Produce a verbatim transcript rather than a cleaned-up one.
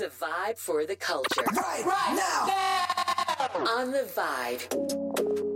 a vibe for the culture. Right, right now. On The Vibe.